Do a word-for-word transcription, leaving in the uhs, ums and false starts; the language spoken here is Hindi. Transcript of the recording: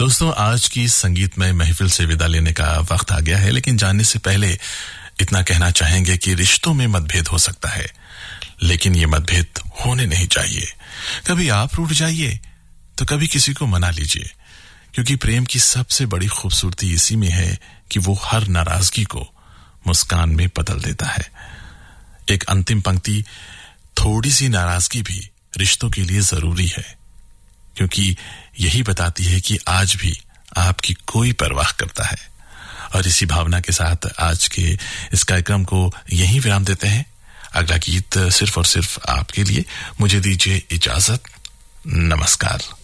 दोस्तों, आज की संगीतमय महफिल से विदा लेने का वक्त आ गया है, लेकिन जाने से पहले इतना कहना चाहेंगे कि रिश्तों में मतभेद हो सकता है, लेकिन ये मतभेद होने नहीं चाहिए। कभी आप रूठ जाइए तो कभी किसी को मना लीजिए, क्योंकि प्रेम की सबसे बड़ी खूबसूरती इसी में है कि वो हर नाराजगी को मुस्कान में बदल देता है। एक अंतिम पंक्ति, थोड़ी सी नाराजगी भी रिश्तों के लिए जरूरी है, क्योंकि यही बताती है कि आज भी आपकी कोई परवाह करता है। और इसी भावना के साथ आज के इस कार्यक्रम को यहीं विराम देते हैं। अगला गीत सिर्फ और सिर्फ आपके लिए। मुझे दीजिए इजाजत। नमस्कार।